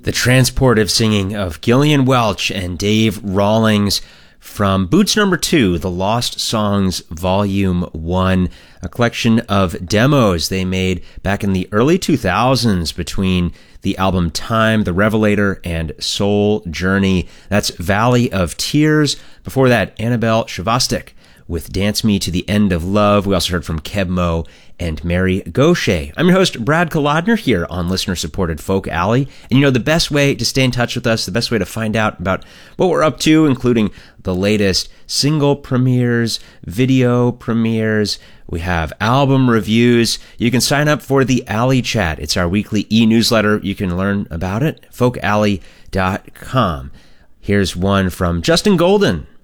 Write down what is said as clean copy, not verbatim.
The transportive singing of Gillian Welch and Dave Rawlings from Boots No. 2, The Lost Songs Volume 1, a collection of demos they made back in the early 2000s between the album Time, The Revelator, and Soul Journey. That's Valley of Tears. Before that, Annabelle Shavastik with Dance Me to the End of Love. We also heard from Keb Mo and Mary Gaucher. I'm your host, Brad Kolodner, here on listener-supported Folk Alley. And you know, the best way to stay in touch with us, the best way to find out about what we're up to, including the latest single premieres, video premieres, we have album reviews. You can sign up for the Alley Chat. It's our weekly e-newsletter. You can learn about it, folkalley.com. Here's one from Justin Golden